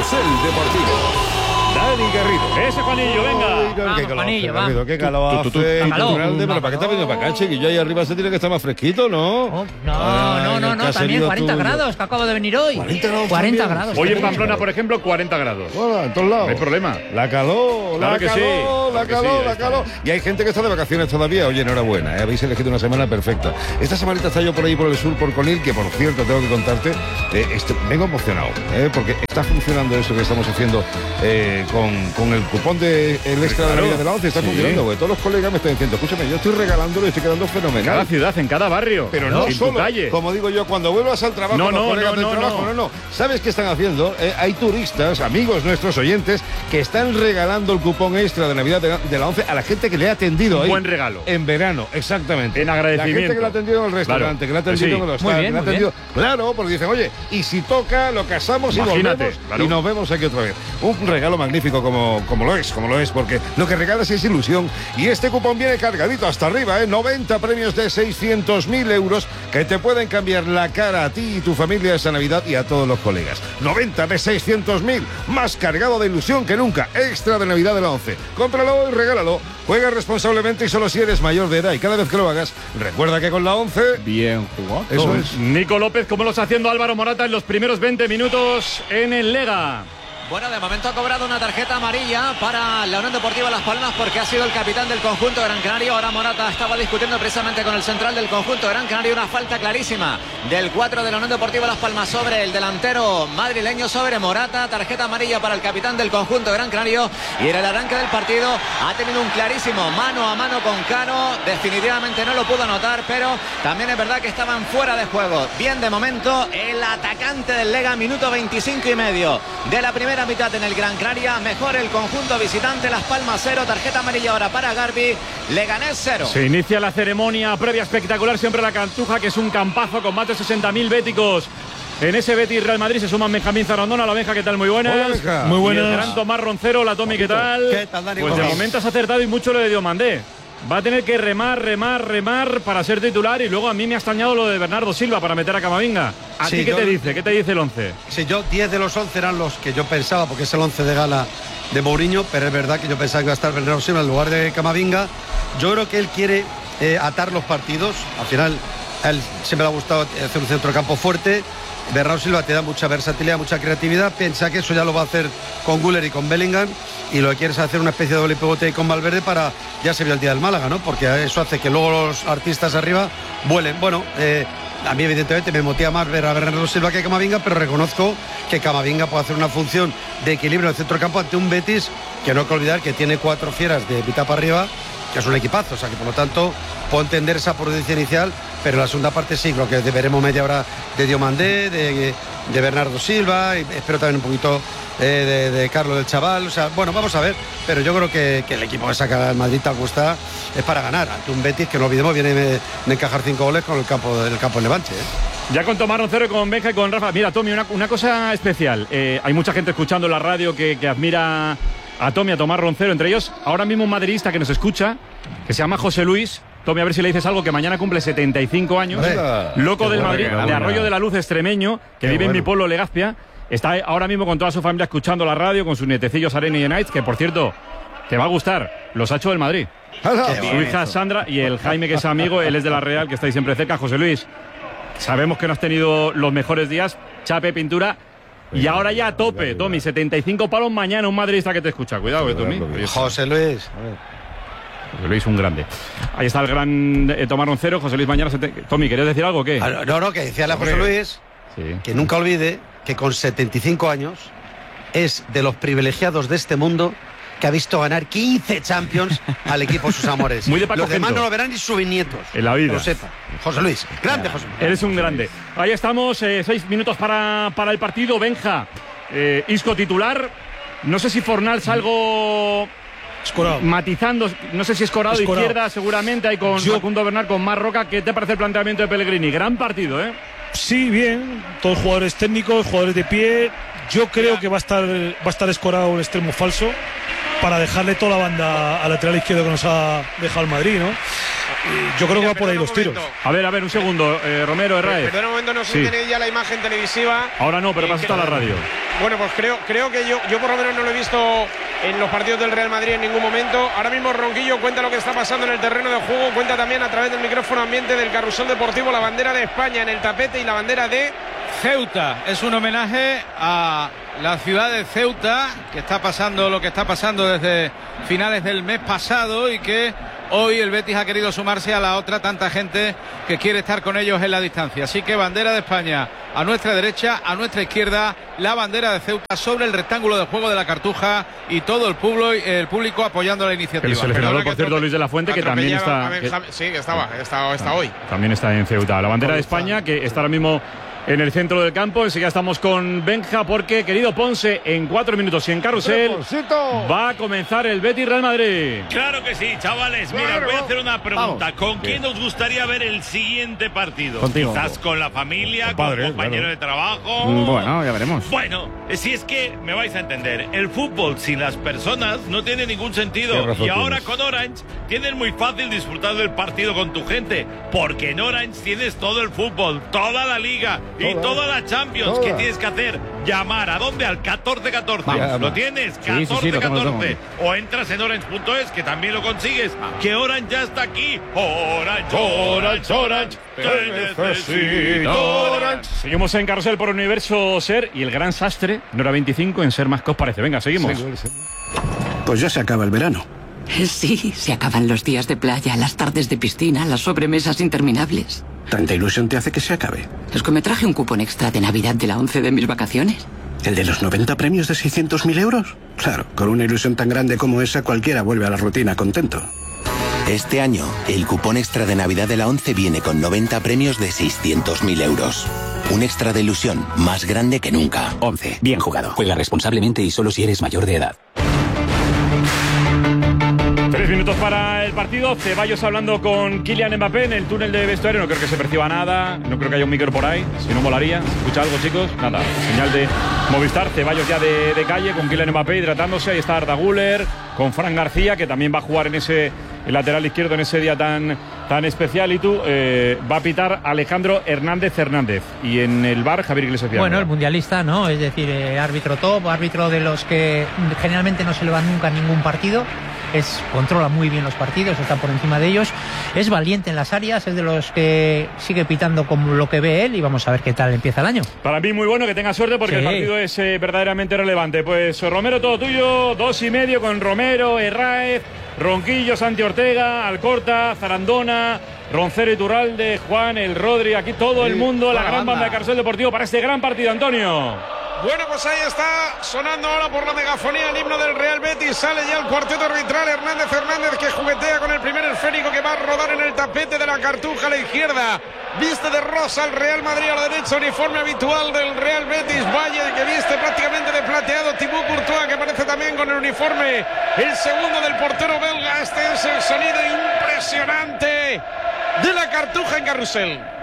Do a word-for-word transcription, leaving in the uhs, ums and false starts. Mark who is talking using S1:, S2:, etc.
S1: Carrusel Deportivo. Dani Garrido.
S2: Ese Juanillo, venga.
S3: Ay,
S4: Vamos,
S3: qué calor,
S4: Juanillo,
S3: hace, Garrido, qué calor
S2: Tú, tú, tú,
S3: hace,
S2: tú,
S4: calor.
S3: Iturralde, pero ¿para qué está venido para acá, chiquillo? Ahí arriba se tiene que estar más fresquito, ¿no?
S4: Oh, no,
S3: Ay,
S4: no, no,
S3: el
S4: no, también
S3: caserío
S4: cuarenta
S3: tuyo.
S4: grados que acabo de venir hoy.
S3: cuarenta grados
S4: cuarenta
S3: también.
S4: grados.
S2: Hoy en
S4: también.
S2: Pamplona, por ejemplo, cuarenta grados.
S3: Bueno, en todos lados.
S2: No hay problema.
S3: La calor,
S2: Claro
S3: la
S2: que sí,
S3: calor, la
S2: claro que sí,
S3: calor,
S2: ahí
S3: la calor.
S2: estamos.
S3: Y hay gente que está de vacaciones todavía. Oye, enhorabuena, ¿eh? Habéis elegido una semana perfecta. Esta semanita está yo por ahí por el sur, por Conil, que por cierto, tengo que contarte, eh, este, vengo emocionado, ¿eh? Porque está funcionando eso que estamos haciendo eh, con, con el cupón de el extra
S2: Claro,
S3: de la vida de la once. Está
S2: sí.
S3: funcionando, güey. Todos los colegas me están diciendo, escúchame, yo estoy regalándolo y estoy quedando
S2: En cada
S3: fenomenal.
S2: ciudad, en cada barrio.
S3: Pero no
S2: en
S3: solo,
S2: tu calle.
S3: como digo yo, cuando vuelvas al trabajo,
S2: No,
S3: los
S2: no,
S3: colegas
S2: no,
S3: del
S2: no,
S3: trabajo,
S2: no.
S3: no, no. ¿Sabes qué están haciendo? Eh, hay turistas, amigos nuestros oyentes, que están regalando el cupón extra de Navidad de la, de la once a la gente que le ha atendido
S2: Un
S3: ahí.
S2: buen regalo.
S3: En verano, exactamente.
S2: En agradecimiento.
S3: La gente que le ha atendido en el restaurante,
S2: Claro,
S3: que le ha atendido
S2: sí.
S3: en el hostal,
S4: Muy bien,
S3: que le ha
S4: muy
S3: atendido. Claro, porque dicen, oye, y si toca, lo casamos y
S2: Imagínate,
S3: volvemos
S2: claro.
S3: y nos vemos aquí otra vez. Un regalo magnífico como, como lo es, como lo es, porque lo que regalas es ilusión. Y este cupón viene cargadito hasta arriba, ¿eh? noventa premios de seiscientos mil euros que te pueden cambiar la cara a ti y tu familia esta Navidad y a todos los colegas. noventa de seiscientos mil, más cargado de ilusión que nunca. Extra de Navidad de la once. Cómpralo y regálalo. Juega responsablemente y solo si eres mayor de edad. Y cada vez que lo hagas, recuerda que con la once...
S5: Bien jugado.
S3: Eso es.
S2: Nico López, ¿cómo lo está haciendo Álvaro Morata en los primeros veinte minutos en el Lega?
S6: Bueno, de momento ha cobrado una tarjeta amarilla para la Unión Deportiva Las Palmas porque ha sido el capitán del conjunto Gran Canario. Ahora Morata estaba discutiendo precisamente con el central del conjunto Gran Canario. Una falta clarísima del cuatro de la Unión Deportiva Las Palmas sobre el delantero madrileño, sobre Morata. Tarjeta amarilla para el capitán del conjunto Gran Canario. Y en el arranque del partido ha tenido un clarísimo mano a mano con Cano. Definitivamente no lo pudo anotar, pero también es verdad que estaban fuera de juego. Bien, de momento el atacante del Lega, minuto veinticinco y medio de la primera mitad en el Gran Canaria. Mejor el conjunto visitante, Las Palmas cero, tarjeta amarilla ahora para Garbi, Leganés cero.
S2: Se inicia la ceremonia previa espectacular, siempre la Cantuja, que es un campazo con más de sesenta mil béticos. En ese Betis Real Madrid se suman Benjamín Zarandona. La Benja, ¿qué tal? Muy buenas.
S3: Hola, Benja.
S5: Muy buenas.
S2: Y el gran Tomás Roncero. La Tomi, ¿qué tal?
S5: ¿Qué tal, Dani?
S2: Pues de
S5: ¿Cómo
S2: momento has acertado y mucho lo de Diomandé. Va a tener que remar, remar, remar para ser titular. Y luego a mí me ha extrañado lo de Bernardo Silva para meter a Camavinga. ¿A
S5: Sí,
S2: ti qué
S5: yo-
S2: te dice? ¿Qué te dice el once?
S5: Sí, yo diez de los once eran los que yo pensaba, porque es el once de gala de Mourinho, pero es verdad que yo pensaba que iba a estar Bernardo Silva en lugar de Camavinga. Yo creo que él quiere eh, atar los partidos. Al final, a él siempre le ha gustado hacer un centrocampo fuerte. Bernardo Silva te da mucha versatilidad, mucha creatividad. Piensa que eso ya lo va a hacer con Güler y con Bellingham. Y lo que quiere es hacer una especie de doble pivote con Valverde para, ya se vio el día del Málaga, ¿no? Porque eso hace que luego los artistas arriba vuelen. Bueno, eh, a mí evidentemente me motiva más ver a Bernardo Silva que a Camavinga, pero reconozco que Camavinga puede hacer una función de equilibrio en el centro del campo ante un Betis que no hay que olvidar que tiene cuatro fieras de mitad para arriba, que es un equipazo. O sea que por lo tanto puedo entender esa prudencia inicial, pero la segunda parte sí, creo que veremos media hora de Diomandé, de, de Bernardo Silva, y espero también un poquito eh, de, de Carlos del Chaval. O sea, bueno, vamos a ver, pero yo creo que, que el equipo que saca al Madrid tal como está es para ganar ante un Betis que no olvidemos viene de, de encajar cinco goles con el campo del campo en Levante, ¿eh?
S2: Ya con Tomás Roncero, con Benja y con Rafa. Mira, Tommy, una, una cosa especial. Eh, hay mucha gente escuchando en la radio que, que admira a Tommy, a Tomás Roncero. Entre ellos, ahora mismo un madridista que nos escucha, que se llama José Luis. Tommy, a ver si le dices algo, que mañana cumple setenta y cinco años.
S3: Venga.
S2: Loco
S3: Qué
S2: del
S3: buena,
S2: Madrid,
S3: qué
S2: de
S3: buena.
S2: Arroyo de la Luz, extremeño, que
S3: Qué
S2: vive en mi
S3: bueno.
S2: pueblo, Legazpia. Está ahora mismo con toda su familia escuchando la radio, con sus nietecillos Arena y United, que por cierto, te va a gustar. Los ha hecho del Madrid.
S3: ¡Hala!
S2: Su hija Sandra y el Jaime, que es amigo, él es de la Real, que está ahí siempre cerca. José Luis, sabemos que no has tenido los mejores días. Chape, pintura. Y ahora ya a tope, Tommy, setenta y cinco palos mañana, un madridista que te escucha. Cuidado, eh, Tommy.
S5: José Luis.
S2: José Luis, un grande. Ahí está el gran eh, Tomás Roncero. José Luis mañana. sete- Tommy, ¿querías decir algo o qué?
S5: Ah, No, no, que decía a José Luis
S2: Sí.
S5: que nunca olvide que con setenta y cinco años es de los privilegiados de este mundo que ha visto ganar quince Champions al equipo de sus amores.
S2: Muy de Paco
S5: Los demás
S2: Gento.
S5: no lo verán ni sus bisnietos.
S2: En la vida.
S5: Que lo sepa. José Luis, grande José Luis.
S2: Eres un grande. Ahí estamos, eh, seis minutos para, para el partido. Benja, eh, Isco titular. No sé si Fornals algo
S7: Escorado.
S2: matizando. No sé si Escorado de
S7: Escorado.
S2: izquierda, seguramente. Hay con
S7: Yo-
S2: Facundo Bernal, con Marroca. ¿Qué te parece el planteamiento de Pellegrini? Gran partido, ¿eh?
S7: Sí, bien. Todos jugadores técnicos, jugadores de pie. Yo creo que va a estar va a estar Escorado el extremo falso para dejarle toda la banda al lateral izquierdo que nos ha dejado el Madrid, ¿no? Y yo creo que va por ahí los tiros.
S2: A ver, a ver, un segundo. Eh, Romero, Herrera.
S8: Perdón un momento, no sé
S2: Sí.
S8: si tenéis ya la imagen televisiva.
S2: Ahora no, pero
S8: Eh,
S2: pasa
S8: que-
S2: toda la radio.
S4: Bueno, pues creo, creo que yo, yo por lo menos no lo he visto en los partidos del Real Madrid en ningún momento. Ahora mismo Ronquillo cuenta lo que está pasando en el terreno de juego, cuenta también a través del micrófono ambiente del carrusel deportivo la bandera de España en el tapete y la bandera de
S8: Ceuta. Es un homenaje a la ciudad de Ceuta, que está pasando lo que está pasando desde finales del mes pasado y que hoy el Betis ha querido sumarse a la otra tanta gente que quiere estar con ellos en la distancia. Así que bandera de España a nuestra derecha, a nuestra izquierda la bandera de Ceuta sobre el rectángulo de juego de la Cartuja y todo el público, el público apoyando la iniciativa.
S2: El seleccionador, por cierto, Luis de la Fuente, que también está...
S4: Que, sí, que estaba, está, está hoy.
S2: También está en Ceuta. La bandera de España, que está ahora mismo en el centro del campo. Enseguida estamos con Benja porque, querido Ponce, en cuatro minutos y en carrusel va a comenzar el Betis Real Madrid.
S9: Claro que sí, chavales. Mira, claro. Voy a hacer una pregunta. Vamos. ¿Con quién os gustaría ver el siguiente partido?
S2: Contigo.
S9: Quizás con la familia, con, padre, con compañero claro. de trabajo.
S2: Bueno, ya veremos.
S9: Bueno, si es que me vais a entender, el fútbol sin las personas no tiene ningún sentido. Y ahora con Orange tienes muy fácil disfrutar del partido con tu gente, porque en Orange tienes todo el fútbol, toda la liga y toda, toda la Champions. Toda. ¿Qué tienes que hacer? Llamar. ¿A dónde? Al catorce catorce. ¿Lo tienes? catorce catorce. Sí, sí, sí, lo tengo, lo tengo. O entras en orange punto es, que también lo consigues. Que Orange ya está aquí. Orange, Orange, Orange. Te necesito. Orange.
S2: Seguimos en carrusel por Universo Ser y el gran sastre, Nora veinticinco, en Ser más que os parece. Venga, seguimos.
S10: Pues ya se acaba el verano.
S11: Sí, se acaban los días de playa, las tardes de piscina, las sobremesas interminables.
S10: ¿Tanta ilusión te hace que se acabe?
S11: Es que me traje un cupón extra de Navidad de la once de mis vacaciones.
S10: ¿El de los noventa premios de seiscientos mil euros? Claro, con una ilusión tan grande como esa, cualquiera vuelve a la rutina contento.
S12: Este año, el cupón extra de Navidad de la once viene con noventa premios de seiscientos mil euros. Un extra de ilusión más grande que nunca.
S13: once. Bien jugado. Juega responsablemente y solo si eres mayor de edad.
S2: Tres minutos para el partido. Ceballos hablando con Kylian Mbappé en el túnel de vestuario. No creo que se perciba nada. No creo que haya un micro por ahí. Si no, molaría. ¿Se escucha algo, chicos? Nada. Señal de Movistar. Ceballos ya de, de calle con Kylian Mbappé hidratándose. Ahí está Arda Güler con Fran García, que también va a jugar en ese el lateral izquierdo en ese día tan, tan especial. Y tú, eh, va a pitar Alejandro Hernández Hernández. Y en el bar, Javier Iglesias.
S14: Bueno, el mundialista, ¿no? Es decir, eh, árbitro top, árbitro de los que generalmente no se le va nunca a ningún partido. Es, controla muy bien los partidos, está por encima de ellos, es valiente en las áreas, es de los que sigue pitando como lo que ve él y vamos a ver qué tal empieza el año.
S2: Para mí muy bueno, que tenga suerte porque sí. El partido es eh, verdaderamente relevante. Pues Romero, todo tuyo, dos y medio con Romero, Herráez, Ronquillo, Santi Ortega, Alcorta, Zarandona, Roncero, Iturralde, Juan, el Rodri, aquí todo sí, el mundo, la gran banda. banda de Carrusel Deportivo para este gran partido, Antonio.
S4: Bueno, pues ahí está sonando ahora por la megafonía el himno del Real Betis. Sale ya el cuarteto arbitral. Hernández Hernández, que juguetea con el primer esférico que va a rodar en el tapete de la Cartuja a la izquierda. Viste de rosa el Real Madrid a la derecha, uniforme habitual del Real Betis. Valle, que viste prácticamente de plateado. Thibaut Courtois, que aparece también con el uniforme, el segundo del portero belga. Este es el sonido impresionante de la Cartuja en Carrusel.